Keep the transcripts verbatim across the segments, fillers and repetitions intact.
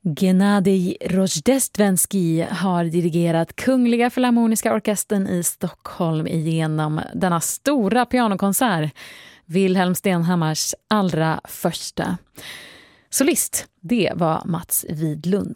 Gennadij Rozhdestvensky har dirigerat Kungliga Filharmoniska orkestern i Stockholm igenom denna stora pianokonsert, Wilhelm Stenhammars allra första. Solist, det var Mats Widlund.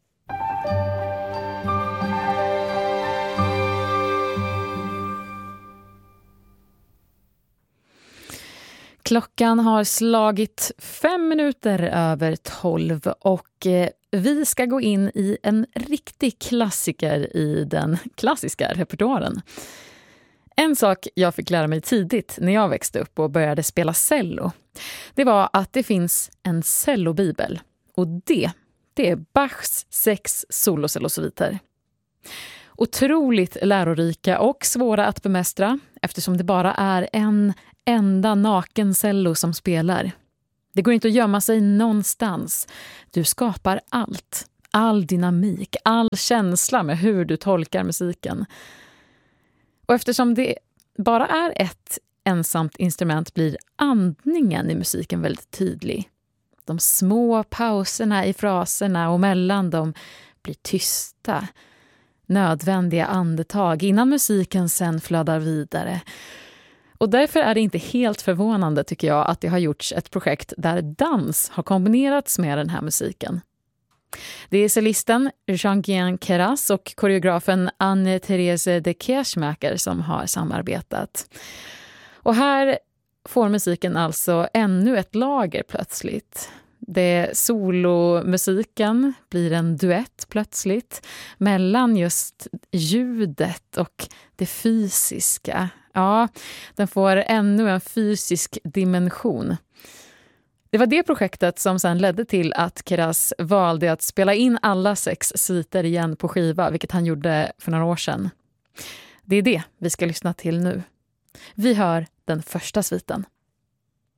Klockan har slagit fem minuter över tolv och vi ska gå in i en riktig klassiker i den klassiska repertoaren. En sak jag fick lära mig tidigt när jag växte upp och började spela cello, det var att det finns en cellobibel. Och det, det är Bachs sex solocellosviter. Otroligt lärorika och svåra att bemästra eftersom det bara är en enda naken cello som spelar. Det går inte att gömma sig någonstans. Du skapar allt. All dynamik, all känsla med hur du tolkar musiken. Och eftersom det bara är ett ensamt instrument blir andningen i musiken väldigt tydlig. De små pauserna i fraserna och mellan dem blir tysta. Nödvändiga andetag innan musiken sen flödar vidare. Och därför är det inte helt förvånande tycker jag att det har gjorts ett projekt där dans har kombinerats med den här musiken. Det är cellisten Jean-Guyen Queyras och koreografen Anne-Therese de Kersmaker som har samarbetat. Och här får musiken alltså ännu ett lager plötsligt. Det solomusiken blir en duett plötsligt mellan just ljudet och det fysiska. Ja, den får ännu en fysisk dimension. Det var det projektet som sen ledde till att Queyras valde att spela in alla sex sviter igen på skiva, vilket han gjorde för några år sedan. Det är det vi ska lyssna till nu. Vi hör den första sviten.